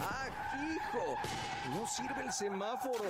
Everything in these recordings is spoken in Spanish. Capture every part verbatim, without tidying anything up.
¡Ajijo! No sirve el semáforo.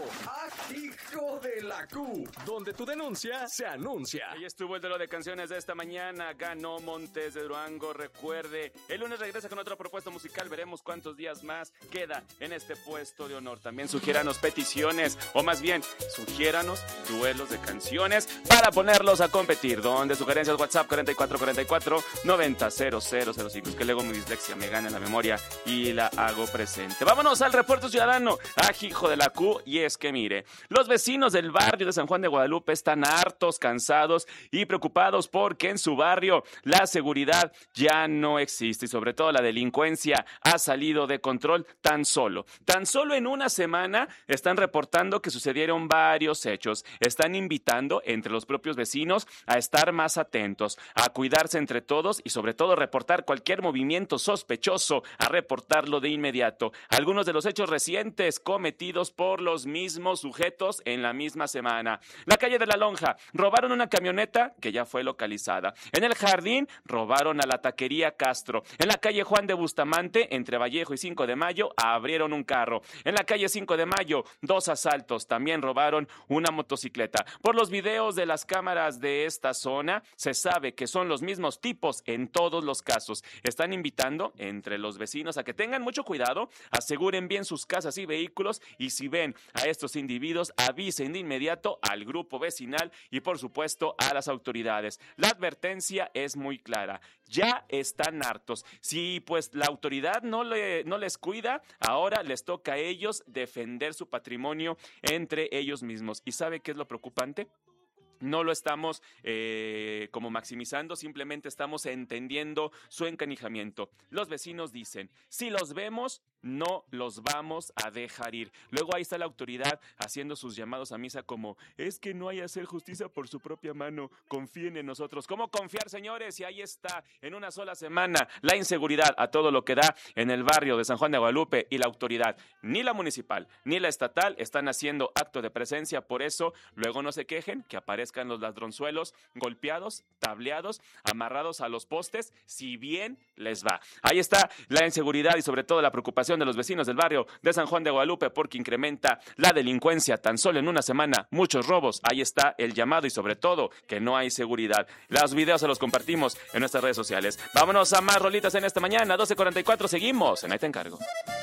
¡Ajijo de la Q! Donde tu denuncia se anuncia. Ahí estuvo el duelo de canciones de esta mañana. Ganó Montes de Durango. Recuerde, el lunes regresa con otra propuesta musical. Veremos cuántos días más queda en este puesto de honor. También sugiéranos peticiones, o más bien, sugiéranos duelos de canciones para ponerlos a competir. Donde sugerencias WhatsApp cuarenta y cuatro cuarenta y cuatro noventa cero cero cero cinco. Es que luego mi dislexia me gana en la memoria y la hago presente. Vámonos al reporte ciudadano. Ajijo de la Q, y es que mire, los vecinos del barrio de San Juan de Guadalupe están hartos, cansados y preocupados porque en su barrio la seguridad ya no existe y sobre todo la delincuencia ha salido de control tan solo. Tan solo en una semana están reportando que sucedieron varios hechos. Están invitando entre los propios vecinos a estar más atentos, a cuidarse entre todos y sobre todo reportar cualquier movimiento sospechoso, a reportarlo de inmediato. Algunos de los hechos recientes cometidos por los mismos sujetos en la misma semana. La calle de la Lonja, robaron una camioneta que ya fue localizada. En el Jardín, robaron a la taquería Castro. En la calle Juan de Bustamante, entre Vallejo y cinco de mayo, abrieron un carro. En la calle cinco de mayo, dos asaltos. También robaron una motocicleta. Por los videos de las cámaras de esta zona, se sabe que son los mismos tipos en todos los casos. Están invitando entre los vecinos a que tengan mucho cuidado, aseguren bien sus casas y vehículos, y si ven a estos individuos, avisen de inmediato al grupo vecinal y por supuesto a las autoridades. La advertencia es muy clara, ya están hartos. Si pues la autoridad no, le, no les cuida, ahora les toca a ellos defender su patrimonio entre ellos mismos. ¿Y sabe qué es lo preocupante? No lo estamos eh, como maximizando, simplemente estamos entendiendo su encanijamiento. Los vecinos dicen, si los vemos, no los vamos a dejar ir. Luego ahí está la autoridad haciendo sus llamados a misa como, es que no hay hacer justicia por su propia mano, confíen en nosotros. ¿Cómo confiar, señores? Y ahí está, en una sola semana, la inseguridad a todo lo que da en el barrio de San Juan de Guadalupe, y la autoridad, ni la municipal, ni la estatal, están haciendo acto de presencia. Por eso, luego no se quejen que aparezcan los ladronzuelos golpeados, tableados, amarrados a los postes, si bien les va. Ahí está la inseguridad y sobre todo la preocupación de los vecinos del barrio de San Juan de Guadalupe porque incrementa la delincuencia tan solo en una semana, muchos robos. Ahí está el llamado y sobre todo que no hay seguridad. Los videos se los compartimos en nuestras redes sociales. Vámonos a más rolitas en esta mañana, doce cuarenta y cuatro, seguimos en Ahí Te Encargo.